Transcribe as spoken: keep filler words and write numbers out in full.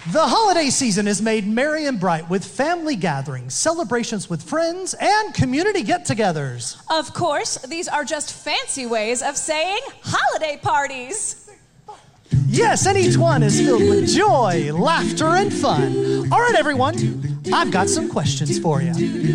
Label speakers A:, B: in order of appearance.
A: The holiday season is made merry and bright with family gatherings, celebrations with friends, and community get-togethers.
B: Of course, these are just fancy ways of saying holiday parties.
A: Yes, and each one is filled with joy, laughter, and fun. All right, everyone, I've got some questions for you.